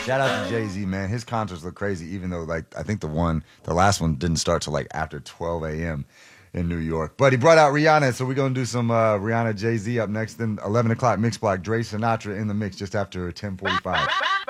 Shout out to Jay-Z, man. His concerts look crazy, even though like I think the last one didn't start till like after 12 a.m. in New York. But he brought out Rihanna, so we're gonna do some Rihanna Jay-Z up next. Then 11 o'clock mix block, Dre Sinatra in the mix just after 10:45.